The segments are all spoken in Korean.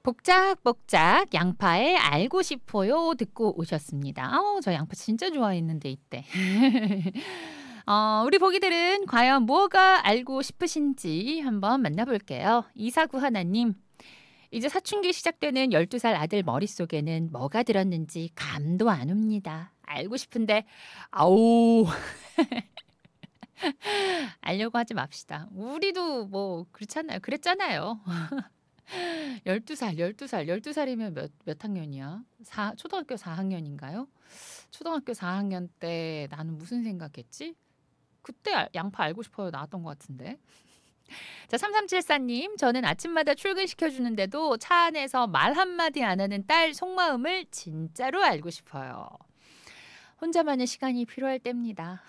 복작복작 양파의 알고 싶어요 듣고 오셨습니다. 저 양파 진짜 좋아했는데 이때. 우리 보기들은 과연 뭐가 알고 싶으신지 한번 만나볼게요. 249 하나님. 이제 사춘기 시작되는 12살 아들 머릿속에는 뭐가 들었는지 감도 안 옵니다. 알고 싶은데 아우 알려고 하지 맙시다. 우리도 뭐 그렇잖아요. 그랬잖아요. 12살이면 몇 학년이야? 초등학교 4학년인가요? 초등학교 4학년 때 나는 무슨 생각했지? 그때 양파 알고 싶어요 나왔던 것 같은데. 자, 3374님, 저는 아침마다 출근시켜주는데도 차 안에서 말 한마디 안 하는 딸 속마음을 진짜로 알고 싶어요. 혼자만의 시간이 필요할 때입니다.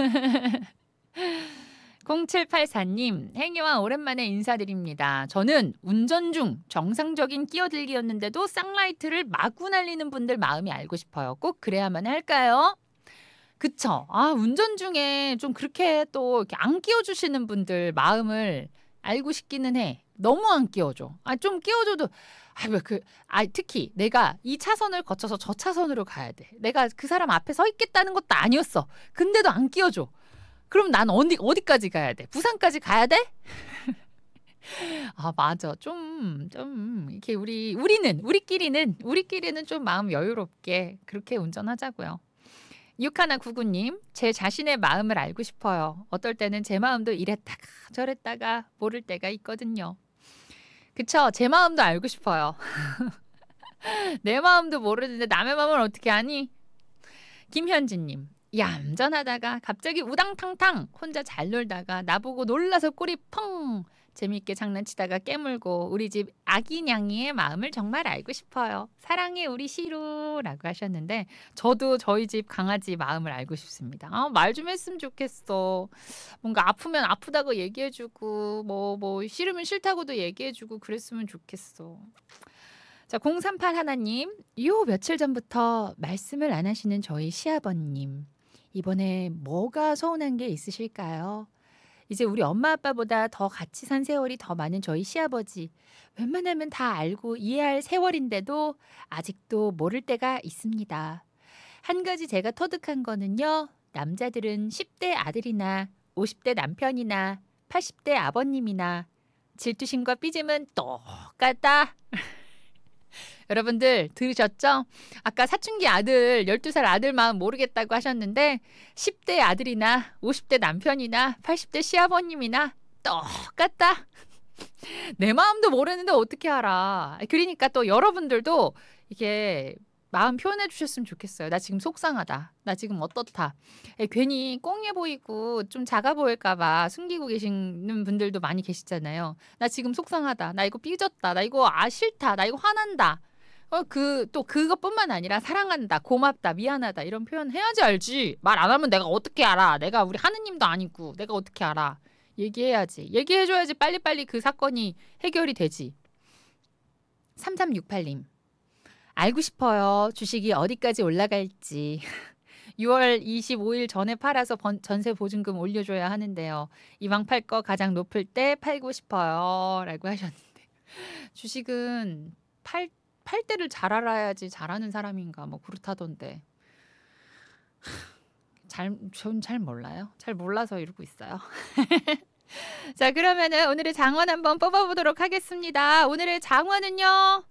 0784님, 행여와 오랜만에 인사드립니다. 저는 운전 중 정상적인 끼어들기였는데도 쌍라이트를 마구 날리는 분들 마음이 알고 싶어요. 꼭 그래야만 할까요? 그쵸. 운전 중에 좀 그렇게 또 이렇게 안 끼워주시는 분들 마음을 알고 싶기는 해. 너무 안 끼워줘. 좀 끼워줘도, 특히 내가 이 차선을 거쳐서 저 차선으로 가야 돼. 내가 그 사람 앞에 서 있겠다는 것도 아니었어. 근데도 안 끼워줘. 그럼 난 어디까지 가야 돼? 부산까지 가야 돼? 맞아. 이렇게 우리끼리는 좀 마음 여유롭게 그렇게 운전하자고요. 6199님, 제 자신의 마음을 알고 싶어요. 어떨 때는 제 마음도 이랬다가 저랬다가 모를 때가 있거든요. 그쵸? 제 마음도 알고 싶어요. 내 마음도 모르는데 남의 마음을 어떻게 아니? 김현진님, 얌전하다가 갑자기 우당탕탕 혼자 잘 놀다가 나보고 놀라서 꼬리 펑 재밌게 장난치다가 깨물고 우리 집 아기냥이의 마음을 정말 알고 싶어요. 사랑해 우리 시루라고 하셨는데 저도 저희 집 강아지 마음을 알고 싶습니다. 말 좀 했으면 좋겠어. 뭔가 아프면 아프다고 얘기해주고 뭐 싫으면 싫다고도 얘기해주고 그랬으면 좋겠어. 자, 038 하나님, 요 며칠 전부터 말씀을 안 하시는 저희 시아버님. 이번에 뭐가 서운한 게 있으실까요? 이제 우리 엄마 아빠보다 더 같이 산 세월이 더 많은 저희 시아버지. 웬만하면 다 알고 이해할 세월인데도 아직도 모를 때가 있습니다. 한 가지 제가 터득한 거는요. 남자들은 10대 아들이나 50대 남편이나 80대 아버님이나 질투심과 삐짐은 똑같다. 여러분들 들으셨죠? 아까 사춘기 아들 12살 아들 마음 모르겠다고 하셨는데 10대 아들이나 50대 남편이나 80대 시아버님이나 똑같다. 내 마음도 모르는데 어떻게 알아. 그러니까 또 여러분들도 이게 마음 표현해 주셨으면 좋겠어요. 나 지금 속상하다. 나 지금 어떻다. 괜히 꽁해 보이고 좀 작아 보일까 봐 숨기고 계시는 분들도 많이 계시잖아요. 나 지금 속상하다. 나 이거 삐졌다. 나 이거 싫다. 나 이거 화난다. 또 그것뿐만 아니라 사랑한다, 고맙다, 미안하다 이런 표현 해야지 알지. 말 안 하면 내가 어떻게 알아. 내가 우리 하느님도 아니고 내가 어떻게 알아. 얘기해야지. 얘기해줘야지 빨리빨리 그 사건이 해결이 되지. 3368님. 알고 싶어요. 주식이 어디까지 올라갈지. 6월 25일 전에 팔아서 전세 보증금 올려줘야 하는데요. 이왕 팔 거 가장 높을 때 팔고 싶어요. 라고 하셨는데. 주식은 팔 때를 잘 알아야지 잘하는 사람인가 뭐 그렇다던데. 전 잘 몰라요. 잘 몰라서 이러고 있어요. 자, 그러면은 오늘의 장원 한번 뽑아보도록 하겠습니다. 오늘의 장원은요.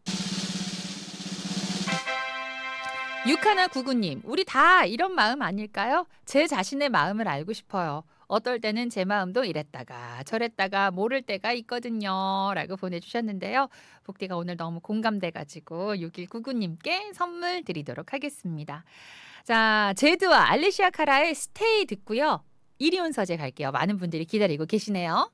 6199님, 우리 다 이런 마음 아닐까요? 제 자신의 마음을 알고 싶어요. 어떨 때는 제 마음도 이랬다가 저랬다가 모를 때가 있거든요. 라고 보내주셨는데요. 복디가 오늘 너무 공감돼가지고 6199님께 선물 드리도록 하겠습니다. 자, 제드와 알리시아 카라의 스테이 듣고요. 이리온 서재 갈게요. 많은 분들이 기다리고 계시네요.